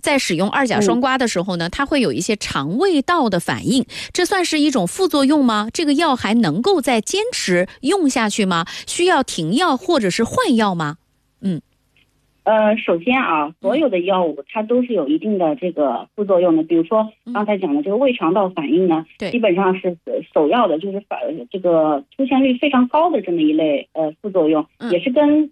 在使用二甲双胍的时候呢，它会有一些肠胃道的反应，这算是一种副作用吗？这个药还能够再坚持用下去吗？需要停药或者是换药吗？ 首先啊，所有的药物它都是有一定的这个副作用的。比如说刚才讲的这个胃肠道反应呢，基本上是首要的，就是这个出现率非常高的这么一类副作用，也是跟